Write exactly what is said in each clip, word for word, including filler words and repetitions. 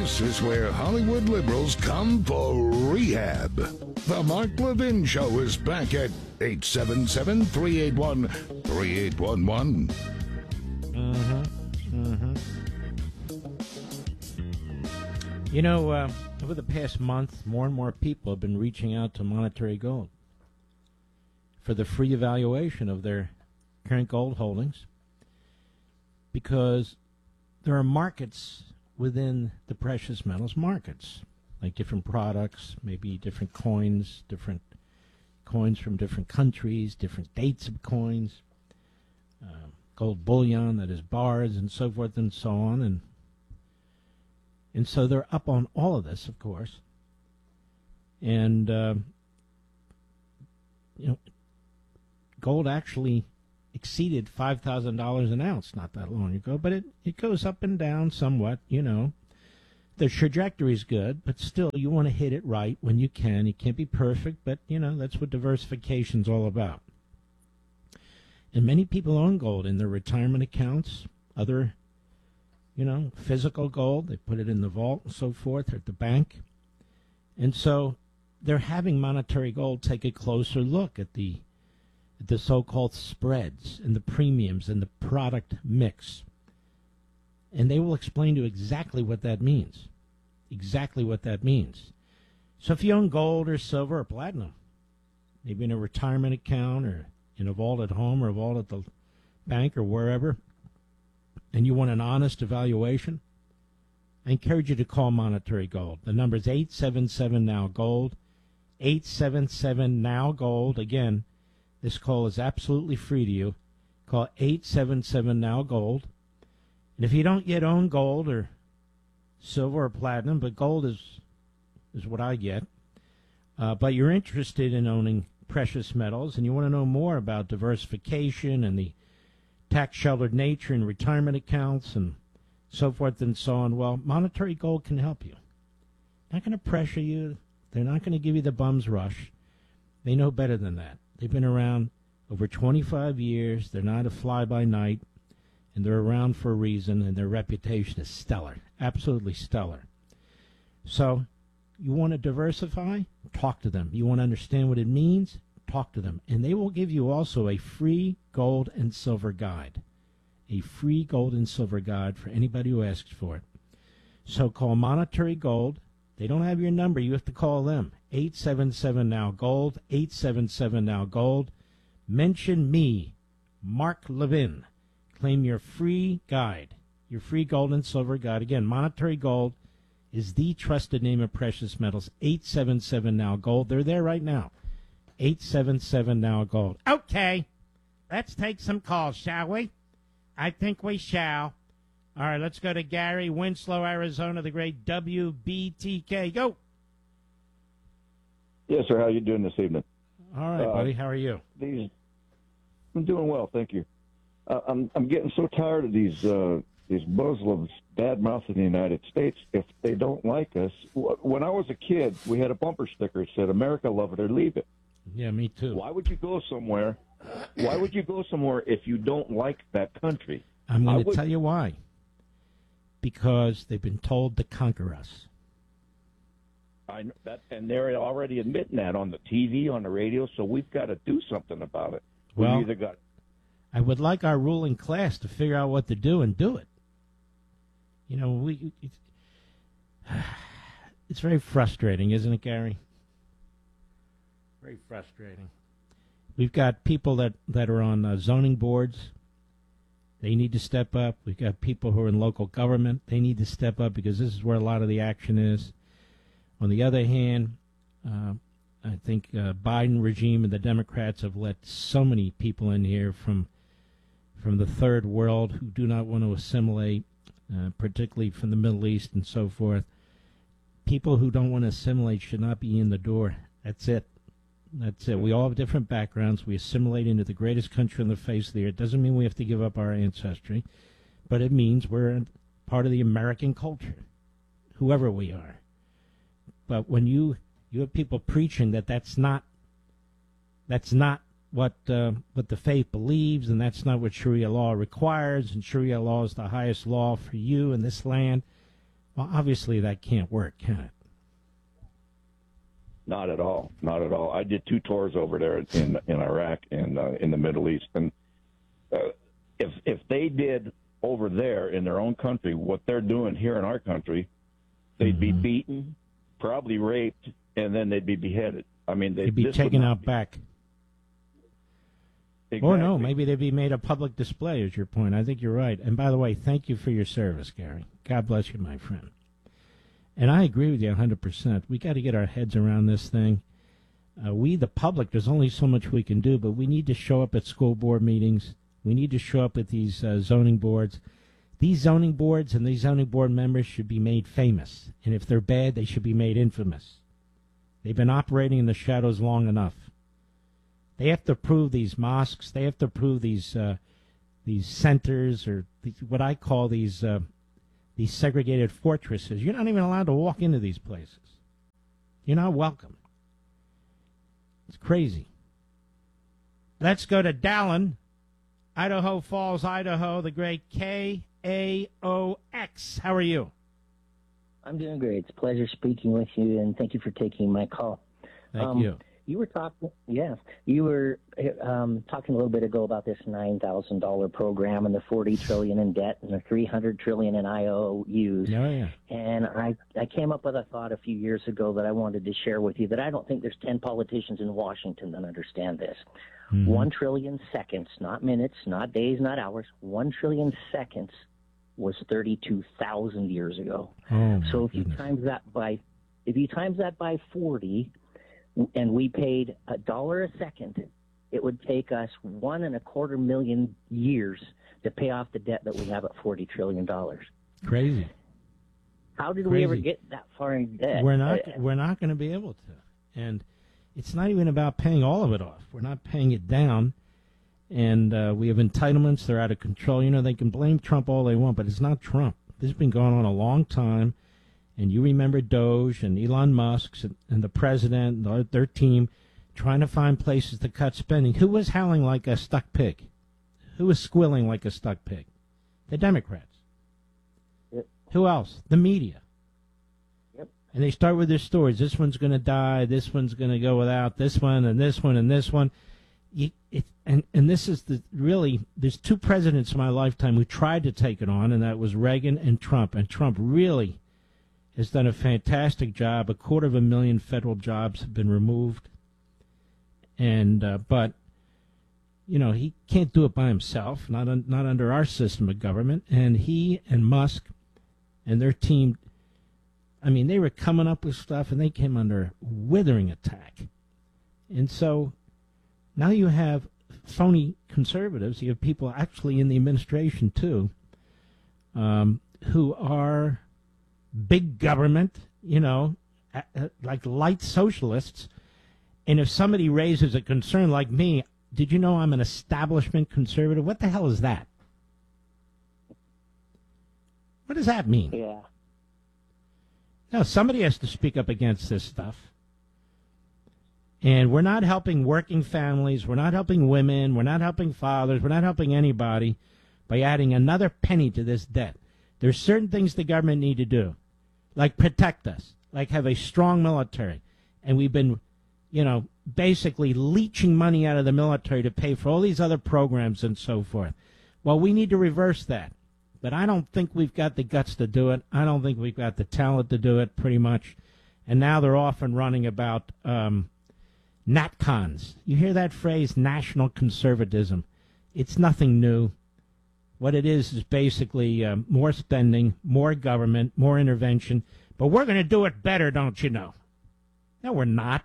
This is where Hollywood liberals come for rehab. The Mark Levin Show is back at eight seven seven, three eight one, three eight one one. Mm-hmm. Mm-hmm. You know, uh, over the past month, more and more people have been reaching out to Monetary Gold for the free evaluation of their current gold holdings, because there are markets within the precious metals markets, like different products, maybe different coins, different coins from different countries, different dates of coins, uh, gold bullion that is bars and so forth and so on. And and so they're up on all of this, of course. And, uh, you know, gold actually exceeded five thousand dollars an ounce not that long ago, but it, it goes up and down somewhat, you know. The trajectory is good, but still you want to hit it right when you can. You can't be perfect, but, you know, that's what diversification's all about. And many people own gold in their retirement accounts, other, you know, physical gold. They put it in the vault and so forth, or at the bank. And so they're having Monetary Gold take a closer look at the the so-called spreads and the premiums and the product mix. And they will explain to you exactly what that means. Exactly what that means. So if you own gold or silver or platinum, maybe in a retirement account or in a vault at home or a vault at the bank or wherever, and you want an honest evaluation, I encourage you to call Monetary Gold. The number is eight seven seven, N O W, GOLD, eight seven seven, N O W, GOLD. Again, this call is absolutely free to you. Call eight seven seven, N O W, GOLD. And if you don't yet own gold or silver or platinum, but gold is is what I get, uh, but you're interested in owning precious metals and you want to know more about diversification and the tax-sheltered nature and retirement accounts and so forth and so on, well, Monetary Gold can help you. They're not going to pressure you. They're not going to give you the bum's rush. They know better than that. They've been around over twenty-five years. They're not a fly-by-night, and they're around for a reason, and their reputation is stellar, absolutely stellar. So you want to diversify? Talk to them. You want to understand what it means? Talk to them. And they will give you also a free gold and silver guide, a free gold and silver guide for anybody who asks for it. So call Monetary Gold. They don't have your number. You have to call them. eight seven seven, N O W, GOLD, eight seven seven, N O W, GOLD. Mention me, Mark Levin. Claim your free guide, your free gold and silver guide. Again, Monetary Gold is the trusted name of precious metals. eight seven seven, N O W, GOLD. They're there right now. eight seven seven, N O W, GOLD. Okay, let's take some calls, shall we? I think we shall. All right, let's go to Gary, Winslow, Arizona, the great W B T K. Go. Yes, sir. How you doing this evening? All right, uh, buddy. How are you? These, I'm doing well, thank you. Uh, I'm I'm getting so tired of these uh, these Muslims badmouthing the United States if they don't like us. When I was a kid, we had a bumper sticker that said, "America, love it or leave it." Yeah, me too. Why would you go somewhere? Why would you go somewhere if you don't like that country? I'm going to tell you why. Because they've been told to conquer us. I know that, and they're already admitting that on the T V, on the radio. So we've got to do something about it. We've Well, either got. I would like our ruling class to figure out what to do and do it. You know, we. It's, it's very frustrating, isn't it, Gary? Very frustrating. We've got people that, that are on uh, zoning boards. They need to step up. We've got people who are in local government. They need to step up because this is where a lot of the action is. On the other hand, uh, I think uh, Biden regime and the Democrats have let so many people in here from from the third world who do not want to assimilate, uh, particularly from the Middle East and so forth. People who don't want to assimilate should not be in the door. That's it. That's it. We all have different backgrounds. We assimilate into the greatest country on the face of the earth. It doesn't mean we have to give up our ancestry, but it means we're part of the American culture, whoever we are. But when you you have people preaching that that's not that's not what uh, what the faith believes, and that's not what Sharia law requires, and Sharia law is the highest law for you in this land, Well, obviously that can't work, can it? Not at all. Not at all. I did two tours over there in in Iraq and uh, in the Middle East, and uh, if if they did over there in their own country what they're doing here in our country, they'd mm-hmm. be beaten, probably raped, and then they'd be beheaded. I mean, they, they'd be taken out be. back. Exactly. Or no, maybe they'd be made a public display, is your point. I think you're right. And by the way, thank you for your service, Gary. God bless you, my friend. And I agree with you one hundred percent. We got to get our heads around this thing. Uh, we, the public, there's only so much we can do, but we need to show up at school board meetings. We need to show up at these uh, zoning boards. These zoning boards and these zoning board members should be made famous. And if they're bad, they should be made infamous. They've been operating in the shadows long enough. They have to prove these mosques. They have to prove these uh, these centers, or these, what I call these uh, these segregated fortresses. You're not even allowed to walk into these places. You're not welcome. It's crazy. Let's go to Dallin, Idaho Falls, Idaho, the great K A O X. How are you? I'm doing great. It's a pleasure speaking with you, and thank you for taking my call. Thank um, you. You were talking, yes, you were um, talking a little bit ago about this nine thousand dollars program and the forty trillion dollars in debt and the three hundred trillion dollars in I O Us. Oh, yeah. And I, I came up with a thought a few years ago that I wanted to share with you, that I don't think there's ten politicians in Washington that understand this. Mm-hmm. One trillion seconds, not minutes, not days, not hours. One trillion seconds was thirty-two thousand years ago. Oh, so if goodness. you times that by, if you times that by forty, and we paid a dollar a second, it would take us one and a quarter million years to pay off the debt that we have at forty trillion dollars. Crazy. How did Crazy. we ever get that far in debt? We're not. Uh, we're not going to be able to. And it's not even about paying all of it off. We're not paying it down. And uh, we have entitlements. They're out of control. You know, they can blame Trump all they want, but it's not Trump. This has been going on a long time. And you remember Doge and Elon Musk and, and the president and their, their team trying to find places to cut spending. Who was howling like a stuck pig? Who was squealing like a stuck pig? The Democrats. Yep. Who else? The media. Yep. And they start with their stories. This one's going to die. This one's going to go without. This one and this one and this one. You, it, and, and this is the really, there's two presidents in my lifetime who tried to take it on, and that was Reagan and Trump. And Trump really has done a fantastic job. A quarter of a million federal jobs have been removed. And uh, but, you know, he can't do it by himself, not un, not under our system of government. And he and Musk and their team, I mean, they were coming up with stuff, and they came under withering attack. And so now you have phony conservatives. You have people actually in the administration, too, um, who are big government, you know, like light socialists. And if somebody raises a concern like me, did you know I'm an establishment conservative? What the hell is that? What does that mean? Yeah. No, somebody has to speak up against this stuff. And we're not helping working families. We're not helping women. We're not helping fathers. We're not helping anybody by adding another penny to this debt. There's certain things the government need to do, like protect us, like have a strong military. And we've been, you know, basically leeching money out of the military to pay for all these other programs and so forth. Well, we need to reverse that. But I don't think we've got the guts to do it. I don't think we've got the talent to do it, pretty much. And now they're off and running about um, NatCons. You hear that phrase, national conservatism? It's nothing new. What it is is basically uh, more spending, more government, more intervention. But we're going to do it better, don't you know? No, we're not.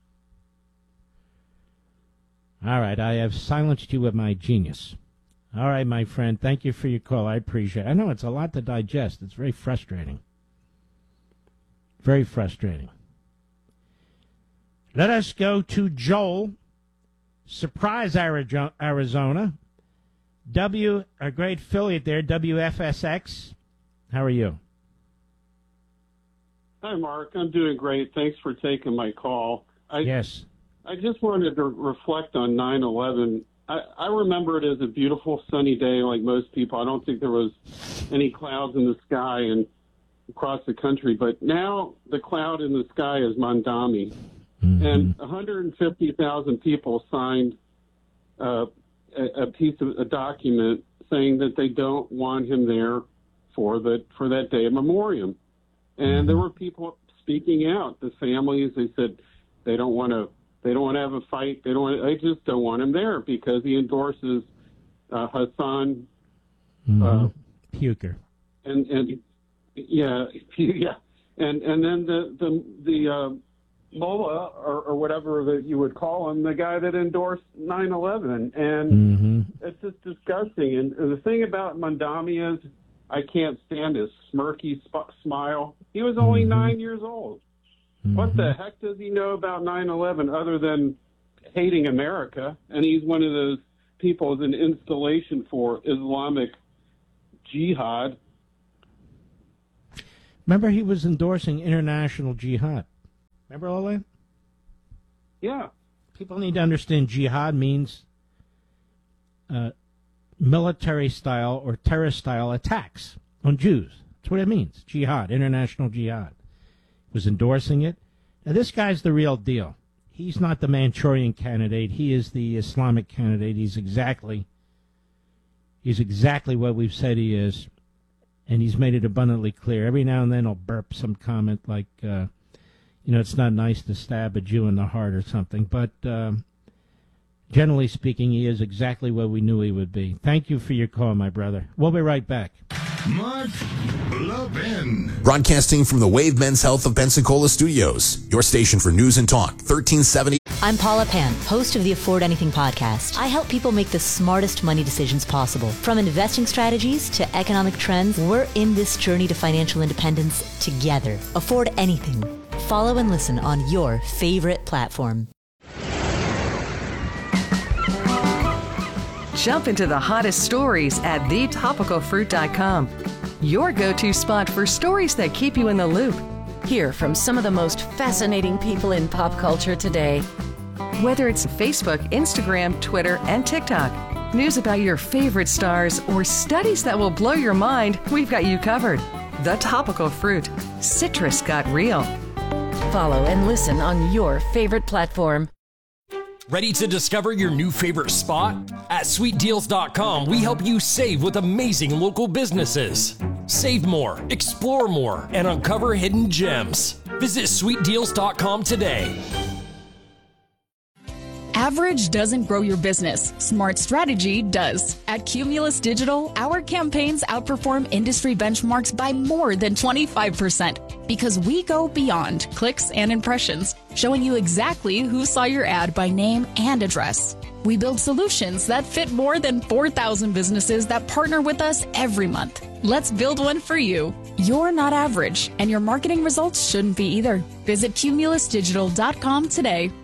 All right, I have silenced you with my genius. All right, my friend, thank you for your call. I appreciate it. I know it's a lot to digest. It's very frustrating. Very frustrating. Let us go to Joel, Surprise, Arizona. W, a great affiliate there, W F S X. How are you? Hi, Mark. I'm doing great. Thanks for taking my call. I, yes. I just wanted to reflect on nine eleven. I, I remember it as a beautiful sunny day like most people. I don't think there was any clouds in the sky. And across the country. But now the cloud in the sky is Mamdani. Mm-hmm. And one hundred fifty thousand people signed uh, a, a piece of a document saying that they don't want him there for the for that day of memoriam. And mm-hmm. there were people speaking out. The families, they said they don't want to. They don't want to have a fight. They don't. Want, they just don't want him there because he endorses uh, Hassan mm-hmm. uh, Puker. And and yeah, yeah, and and then the the the uh, mullah or, or whatever that you would call him, the guy that endorsed nine eleven, and mm-hmm. it's just disgusting. And the thing about Mamdani is, I can't stand his smirky sp- smile. He was only mm-hmm. nine years old. Mm-hmm. What the heck does he know about nine eleven other than hating America? And he's one of those people as an installation for Islamic jihad. Remember, he was endorsing international jihad. Remember all that? Yeah. People need to understand jihad means uh, military-style or terrorist-style attacks on Jews. That's what it means, jihad, international jihad. Was endorsing it. Now, this guy's the real deal. He's not the Manchurian candidate. He is the Islamic candidate. He's exactly, he's exactly what we've said he is, and he's made it abundantly clear. Every now and then he'll burp some comment like, uh, you know, it's not nice to stab a Jew in the heart or something, but um, generally speaking, he is exactly what we knew he would be. Thank you for your call, my brother. We'll be right back. Mark Levin. Broadcasting from the Wave Men's Health of Pensacola Studios, your station for news and talk, thirteen seventy. I'm Paula Pan, host of the Afford Anything podcast. I help people make the smartest money decisions possible. From investing strategies to economic trends, we're in this journey to financial independence together. Afford Anything. Follow and listen on your favorite platform. Jump into the hottest stories at the topical fruit dot com. Your go-to spot for stories that keep you in the loop. Hear from some of the most fascinating people in pop culture today. Whether it's Facebook, Instagram, Twitter, and TikTok, news about your favorite stars, or studies that will blow your mind, we've got you covered. The Topical Fruit. Citrus got real. Follow and listen on your favorite platform. Ready to discover your new favorite spot? At sweet deals dot com, we help you save with amazing local businesses. Save more, explore more, and uncover hidden gems. Visit sweet deals dot com today. Average doesn't grow your business. Smart strategy does. At Cumulus Digital, our campaigns outperform industry benchmarks by more than twenty-five percent because we go beyond clicks and impressions, showing you exactly who saw your ad by name and address. We build solutions that fit more than four thousand businesses that partner with us every month. Let's build one for you. You're not average, and your marketing results shouldn't be either. Visit Cumulus Digital dot com today.